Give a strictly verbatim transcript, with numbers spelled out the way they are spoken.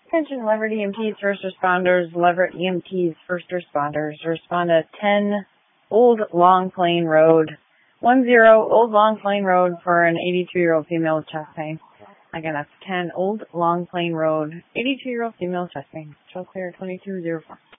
Attention Leverett E M Ts, first responders, Leverett E M Ts, first responders. Respond to ten Old Long Plain Road. one zero Old Long Plain Road for an eighty-two-year-old female with chest pain. Again, that's ten Old Long Plain Road, eighty-two-year-old female with chest pain. Show clear twenty-two oh four.